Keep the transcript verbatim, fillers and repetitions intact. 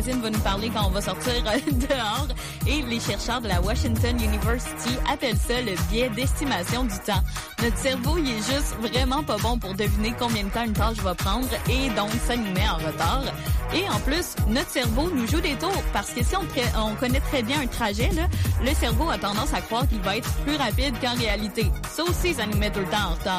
Racine va nous parler quand on va sortir euh, dehors. Et les chercheurs de la Washington University appellent ça le biais d'estimation du temps. Notre cerveau, il est juste vraiment pas bon pour deviner combien de temps une tâche va prendre et donc ça nous met en retard. Et en plus, notre cerveau nous joue des tours parce que si on, tra- on connaît très bien un trajet, là, le cerveau a tendance à croire qu'il va être plus rapide qu'en réalité. Ça aussi, ça nous met tout le temps en retard.